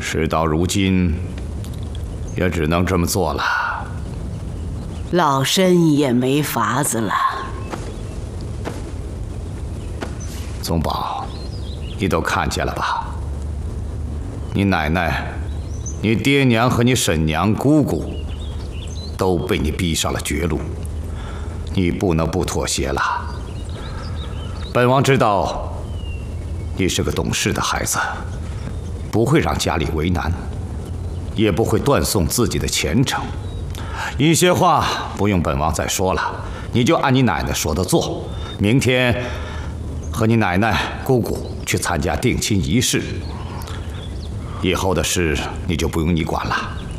事到如今，也只能这么做了。 老身也没法子了。 宗保，你都看见了吧？你奶奶、你爹娘和你婶娘、姑姑都被你逼上了绝路，你不能不妥协了。本王知道你是个懂事的孩子，不会让家里为难，也不会断送自己的前程。一些话不用本王再说了，你就按你奶奶说的做。明天和你奶奶、姑姑去参加定亲仪式，以后的事你就不用你管了。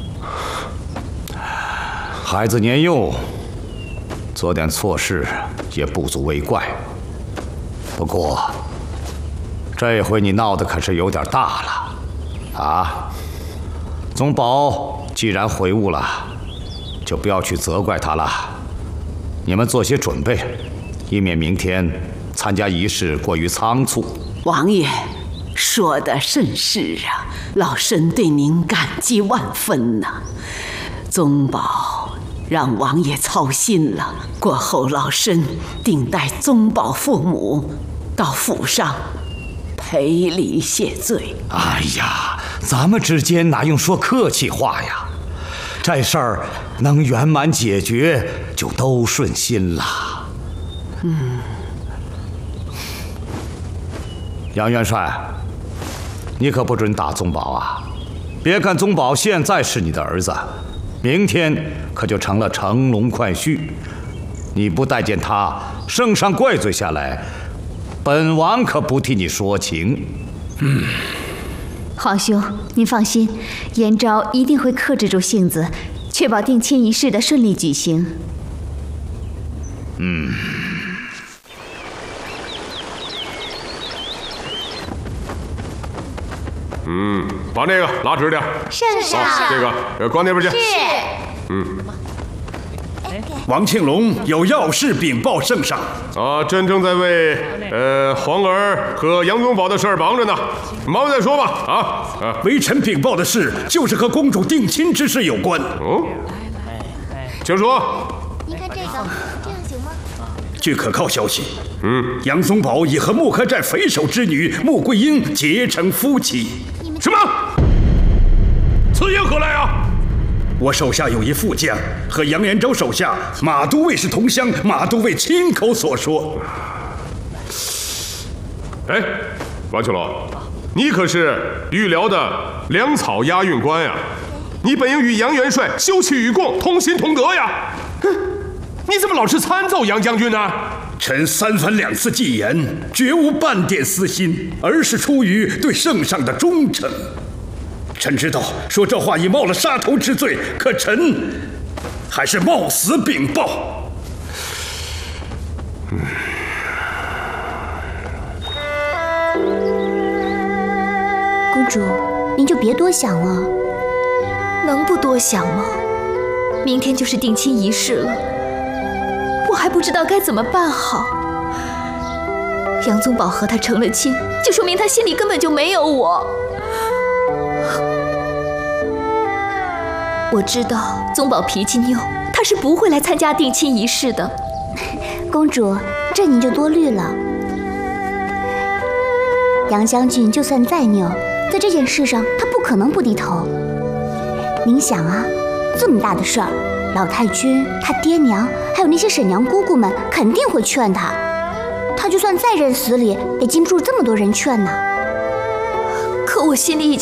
孩子年幼，做点错事也不足为怪。不过这回你闹得可是有点大了啊！宗保既然悔悟了，就不要去责怪他了。你们做些准备，以免明天参加仪式过于仓促。 王爷说的甚是啊，老身对您感激万分呐。宗保让王爷操心了，过后老身定带宗保父母到府上赔礼谢罪。 哎呀，咱们之间哪用说客气话呀？这事儿能圆满解决，就都顺心了。杨元帅，你可不准打宗保啊！别看宗保现在是你的儿子，明天可就成了乘龙快婿。你不待见他，圣上怪罪下来，本王可不替你说情。 皇兄，您放心，延昭一定会克制住性子，确保定亲仪式的顺利举行。 把那个拉直点。 圣上， 这个关那边去。 是。 王庆龙有要事禀报圣上。 朕正在为皇儿和杨宗保的事儿忙着呢，忙再说吧。 微臣禀报的事就是和公主定亲之事有关。 请说。 您看这样行吗？ 据可靠消息，杨宗保已和木柯寨匪首之女穆桂英结成夫妻。 什么？此言何来啊？ 我手下有一副将和杨延昭手下马都尉是同乡，马都尉亲口所说。 哎，王庆龙，你可是御辽的粮草押运官呀，你本应与杨元帅休戚与共，同心同德呀。你怎么老是参奏杨将军呢？ 臣三番两次进言，绝无半点私心，而是出于对圣上的忠诚。臣知道说这话已冒了杀头之罪，可臣还是冒死禀报。 公主，您就别多想了。 能不多想吗？明天就是定亲仪式了，我还不知道该怎么办好。杨宗保和他成了亲，就说明他心里根本就没有我。我知道宗保脾气拗，他是不会来参加定亲仪式的。 公主，这您就多虑了。杨将军就算再拗，在这件事上他不可能不低头。您想啊，这么大的事儿，老太君、他爹娘还有那些婶娘姑姑们肯定会劝他。他就算再认死理，也经不住这么多人劝呢。 可我心里已经